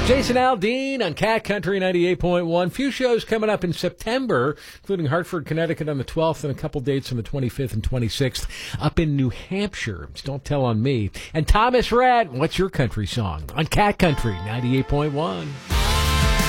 Jason Aldean on Cat Country 98.1. Few shows coming up in September, including Hartford, Connecticut on the 12th and a couple dates on the 25th and 26th up in New Hampshire. Don't tell on me. And Thomas Rhett, what's your country song? On Cat Country 98.1.